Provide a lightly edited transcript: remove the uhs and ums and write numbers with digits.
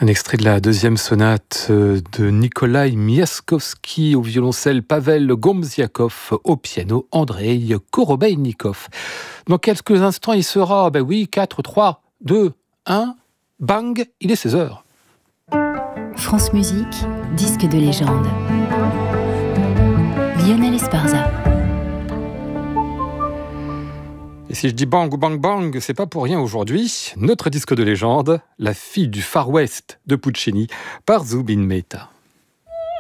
Un extrait de la deuxième sonate de Nikolai Miaskowski au violoncelle, Pavel Gomziakov au piano, Andrei Korobeinikov. Dans quelques instants, il sera, 4, 3, 2, 1, bang, il est 16h. France Musique, disque de légende. Lionel Esparza. Et si je dis bang ou bang bang, c'est pas pour rien aujourd'hui. Notre disque de légende, La fille du Far West de Puccini, par Zubin Mehta.